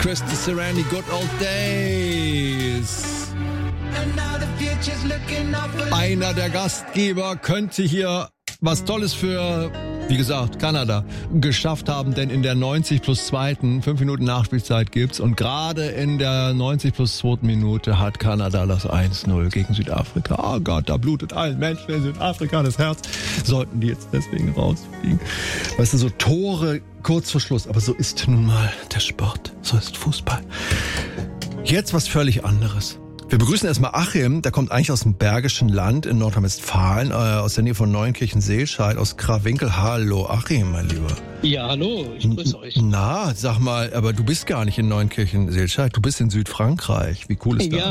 Crystal Serrani, Good Old Days. Einer der Gastgeber könnte hier was Tolles für, wie gesagt, Kanada geschafft haben, denn in der 90+2. 5 Minuten Nachspielzeit gibt's und gerade in der 90+2. Minute hat Kanada das 1-0 gegen Südafrika. Oh Gott, da blutet allen Menschen in Südafrika das Herz. Sollten die jetzt deswegen rausfliegen. Weißt du, so Tore kurz vor Schluss, aber so ist nun mal der Sport, so ist Fußball. Jetzt was völlig anderes. Wir begrüßen erstmal Achim, der kommt eigentlich aus dem Bergischen Land in Nordrhein-Westfalen, aus der Nähe von Neunkirchen-Seelscheid, aus Krawinkel. Hallo Achim, mein Lieber. Ja, hallo, ich grüße euch. Na, sag mal, aber du bist gar nicht in Neunkirchen-Seelscheid, du bist in Südfrankreich. Wie cool ist das?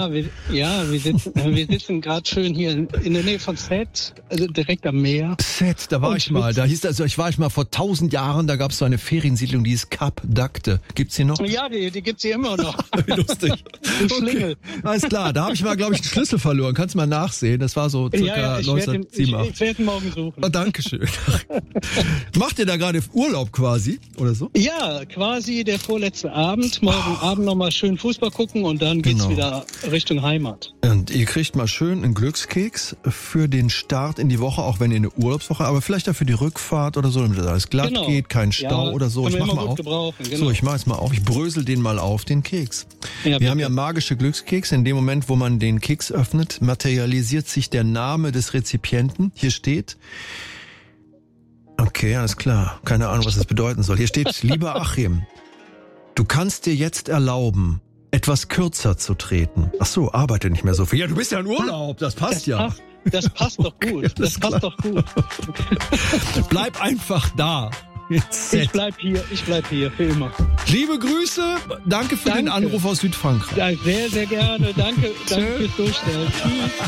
Wir sitzen gerade schön hier in der Nähe von Sète, also direkt am Meer. Sète, da war ich mal. Da hieß also, ich war mal vor 1000 Jahren, da gab es so eine Feriensiedlung, die hieß Cap d'Agde. Gibt's die noch? Ja, die gibt's hier immer noch. Lustig. Schlingel. Alles klar, da habe ich mal, glaube ich, einen Schlüssel verloren. Kannst du mal nachsehen? Das war so circa 1987. Ich werde ihn morgen suchen. Oh, Dankeschön. Macht ihr da gerade Urlaub quasi oder so? Ja, quasi der vorletzte Abend. Morgen Abend nochmal schön Fußball gucken und dann geht's wieder Richtung Heimat. Und ihr kriegt mal schön einen Glückskeks für den Start in die Woche, auch wenn ihr eine Urlaubswoche, aber vielleicht auch für die Rückfahrt oder so, damit das alles glatt geht, kein Stau oder so. Ich mach mal auf. So, ich mach es mal auf. Ich brösel den mal auf, den Keks. Ja, wir haben ja magische Glückskekse. In dem Moment, wo man den Keks öffnet, materialisiert sich der Name des Rezipienten. Hier steht... Okay, alles klar. Keine Ahnung, was das bedeuten soll. Hier steht, lieber Achim, du kannst dir jetzt erlauben, etwas kürzer zu treten. Ach so, arbeite nicht mehr so viel. Ja, du bist ja in Urlaub, das passt ja. Das passt doch gut. Das passt doch gut. Bleib einfach da. Ich bleib hier für immer. Liebe Grüße, danke für den Anruf aus Südfrankreich. Ja, sehr, sehr gerne. Danke fürs Durchstellen. Tschüss.